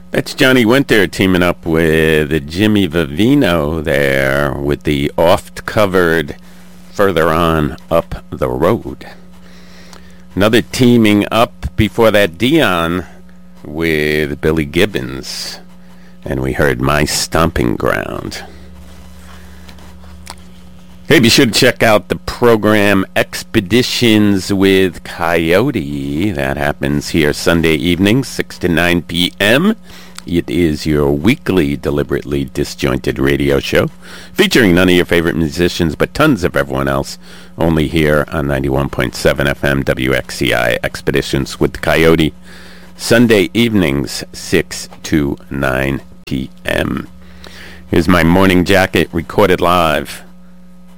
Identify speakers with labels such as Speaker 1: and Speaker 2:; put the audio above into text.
Speaker 1: That's Johnny Winter teaming up with Jimmy Vivino there with the oft-covered Further On Up the Road. Another teaming up before that, Dion with Billy Gibbons. And we heard My Stomping Ground. Hey, be sure to check out the program Expeditions with Coyote. That happens here Sunday evening, 6 to 9 p.m. It is your weekly, deliberately disjointed radio show, featuring none of your favorite musicians, but tons of everyone else, only here on 91.7 FM WXCI Expeditions with Coyote. Sunday evenings, 6 to 9 p.m. Here's my morning jacket recorded live.